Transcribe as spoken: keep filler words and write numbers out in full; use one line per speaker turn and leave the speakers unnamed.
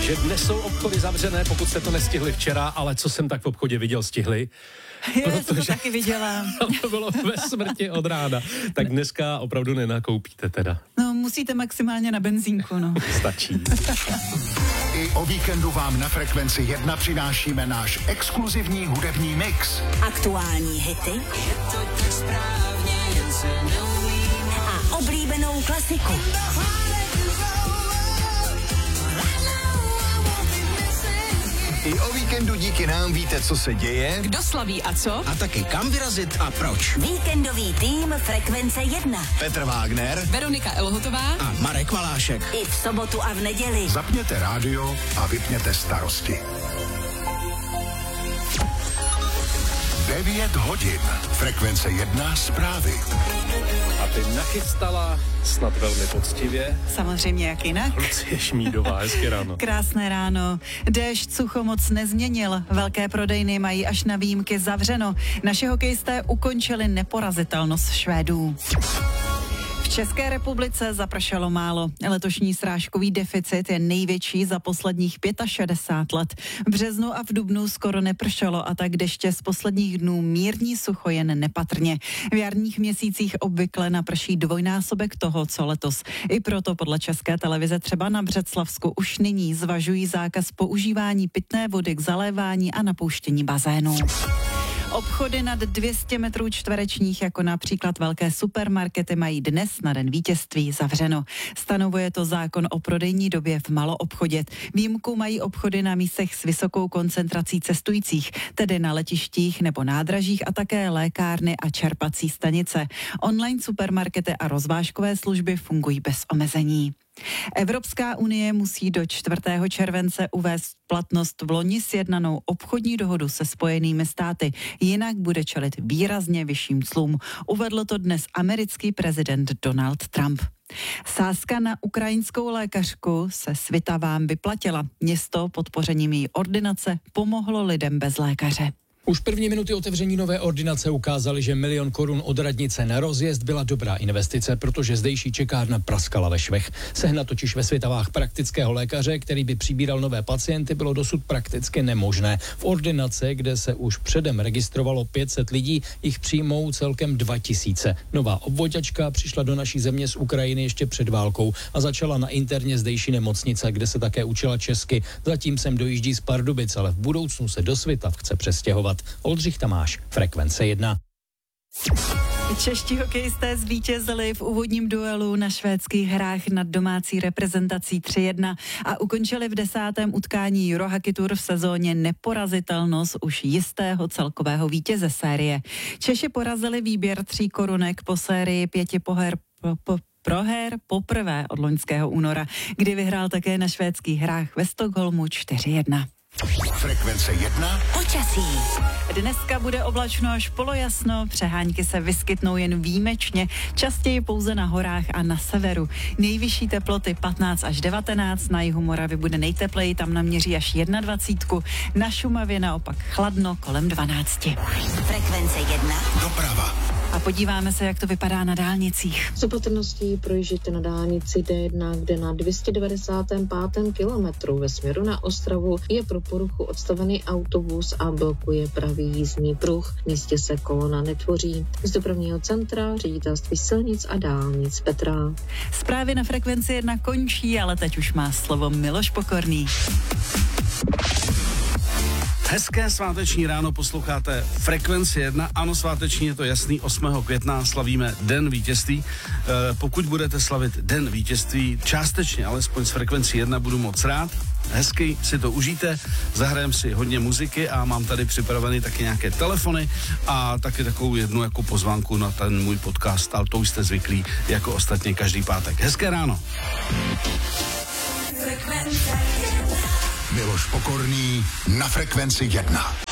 že dnes jsou obchody zavřené, pokud jste to nestihli včera, ale co jsem tak v obchodě viděl, stihli.
Já jsem to taky viděla.
To bylo ve smrti od rána. Tak dneska opravdu nenakoupíte teda.
No, musíte maximálně na benzínku, no.
Stačí.
I o víkendu vám na Frekvenci jedna přinášíme náš exkluzivní hudební mix.
Aktuální hity a oblíbenou klasiku.
I o víkendu díky nám víte, co se děje,
Kdo slaví a co?
a taky kam vyrazit a proč.
Víkendový tým Frekvence jedna.
Petr Wagner
Veronika Elhotová
a Marek Valášek.
I v sobotu a v neděli.
Zapněte rádio a vypněte starosti. devět hodin. Frekvence jedna zprávy.
A ty nachystala snad velmi poctivě.
Samozřejmě, jak jinak.
Lucie Šmídová, hezky ráno.
Krásné ráno. Déšť sucho moc nezměnil. Velké prodejny mají až na výjimky zavřeno. Naši hokejisté ukončili neporazitelnost Švédů. V České republice zapršelo málo. Letošní srážkový deficit je největší za posledních šedesát pět let. V březnu a v dubnu skoro nepršelo a tak deště z posledních dnů mírní sucho jen nepatrně. V jarních měsících obvykle naprší dvojnásobek toho, co letos. I proto podle České televize třeba na Břeclavsku už nyní zvažují zákaz používání pitné vody k zalévání a napouštění bazénů. Obchody nad dvě stě metrů čtverečních, jako například velké supermarkety, mají dnes na den vítězství zavřeno. Stanovuje to zákon o prodejní době v maloobchodě. Výjimku mají obchody na místech s vysokou koncentrací cestujících, tedy na letištích nebo nádražích a také lékárny a čerpací stanice. Online supermarkety a rozvážkové služby fungují bez omezení. Evropská unie musí do čtvrtého července uvést v platnost v loni sjednanou obchodní dohodu se Spojenými státy, jinak bude čelit výrazně vyšším clům. Uvedl to dnes americký prezident Donald Trump. Sázka na ukrajinskou lékařku se Svitavám vyplatila. Město podpořením její ordinace pomohlo lidem bez lékaře.
Už první minuty otevření nové ordinace ukázaly, že milion korun od radnice na rozjezd byla dobrá investice, protože zdejší čekárna praskala ve švech. Sehnat totiž ve Svitavách praktického lékaře, který by přibíral nové pacienty, bylo dosud prakticky nemožné. V ordinace, kde se už předem registrovalo pět set lidí, jich přijmou celkem dva tisíce. Nová obvoďačka přišla do naší země z Ukrajiny ještě před válkou a začala na interně zdejší nemocnice, kde se také učila česky. Zatím sem dojíždí z Pardubic, ale v budoucnu se do Svitav chce přestěhovat. Oldřich Tamáš, Frekvence jedna.
Čeští hokejisté zvítězili v úvodním duelu na švédských hrách nad domácí reprezentací tři jedna a ukončili v desátém utkání Eurohockey Tour v sezóně neporazitelnost už jistého celkového vítěze série. Češi porazili výběr tří korunek po sérii pěti poher po, po, proher poprvé od loňského února, kdy vyhrál také na švédských hrách ve Stockholmu čtyři jedna.
Frekvence jedna.
Počasí.
Dneska bude oblačno až polojasno, přehánky se vyskytnou jen výjimečně, častěji pouze na horách a na severu. Nejvyšší teploty patnáct až devatenáct, na jihu Moravy bude nejtepleji, tam naměří až dvacet jedna, na Šumavě naopak chladno kolem dvanáct.
Frekvence jedna.
Doprava.
A podíváme se, jak to vypadá na dálnicích.
S opatrností projížděte na dálnici D jedna, kde na dvě stě devadesátém pátém kilometru ve směru na Ostravu je pro poruchu odstavený autobus a blokuje pravý jízdní pruh. V místě se kolona netvoří. Z dopravního centra Ředitelství silnic a dálnic Petra.
Zprávy na Frekvenci jedna končí, ale teď už má slovo Miloš Pokorný.
Hezké sváteční ráno, posloucháte Frekvenci jedna. Ano, sváteční je to jasný, osmého května slavíme Den vítězství. E, pokud budete slavit Den vítězství částečně, alespoň s Frekvencí jedna, budu moc rád. Hezky si to užijte, zahrajeme si hodně muziky a mám tady připraveny taky nějaké telefony a taky takovou jednu jako pozvánku na ten můj podcast, ale to už jste zvyklí jako ostatně každý pátek. Hezké ráno.
Miloš Pokorný na Frekvenci jedna.